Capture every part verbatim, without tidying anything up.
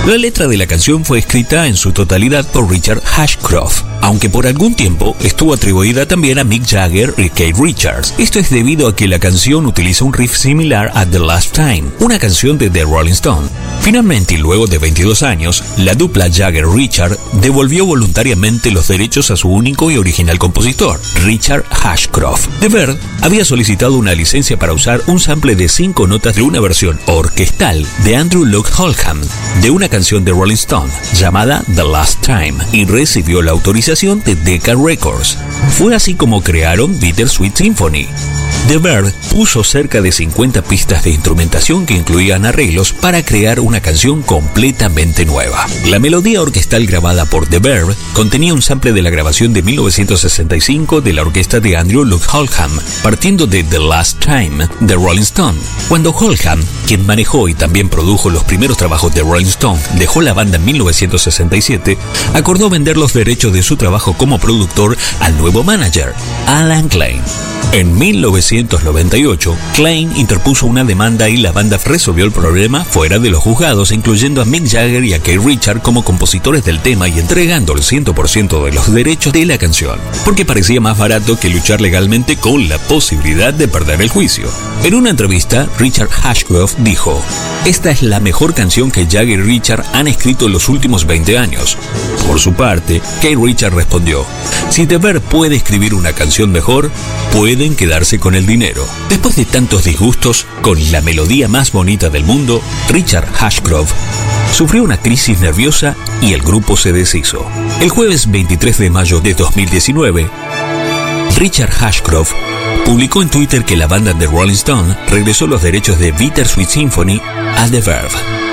La letra de la canción fue escrita en su totalidad por Richard Ashcroft, aunque por algún tiempo estuvo atribuida también a Mick Jagger y Keith Richards. Esto es debido a que la canción utiliza un riff similar a The Last Time, una canción de The Rolling Stones. Finalmente, y luego de veintidós años, la dupla Jagger-Richard devolvió voluntariamente los derechos a su único y original compositor, Richard Ashcroft. The Verve había solicitado una licencia para usar un sample de cinco notas de una versión orquestal de Andrew Loog Oldham de una canción de Rolling Stone llamada The Last Time y recibió la autorización de Decca Records. Fue así como crearon Bittersweet Symphony. The Verve puso cerca de cincuenta pistas de instrumentación que incluían arreglos para crear una canción completamente nueva. La melodía orquestal grabada por The Verve contenía un sample de la grabación de mil novecientos sesenta y cinco de la orquesta de Andrew Loog Oldham, partiendo de The Last Time de Rolling Stone. Cuando Oldham, quien manejó y también produjo los primeros trabajos de Rolling Stone, dejó la banda en mil novecientos sesenta y siete, acordó vender los derechos de su trabajo como productor al nuevo manager, Alan Klein. En mil novecientos noventa y ocho, Klein interpuso una demanda y la banda resolvió el problema fuera de los juzgados, incluyendo a Mick Jagger y a Keith Richards como compositores del tema y entregando el cien por ciento de los derechos de la canción, porque parecía más barato que luchar legalmente con la posibilidad de perder el juicio. En una entrevista, Richard Ashcroft dijo: "Esta es la mejor canción que Jagger y Richard han escrito en los últimos veinte años. Por su parte, Keith Richards respondió: "Si The Verve puede escribir una canción mejor, pueden quedarse con el dinero". Después de tantos disgustos con la melodía más bonita del mundo, Richard Ashcroft sufrió una crisis nerviosa y el grupo se deshizo. El jueves veintitrés de mayo de dos mil diecinueve, Richard Ashcroft publicó en Twitter que la banda de Rolling Stone regresó los derechos de Bittersweet Symphony a The Verve.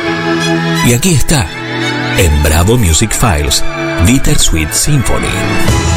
Y aquí está, en Bravo Music Files, Bittersweet Symphony.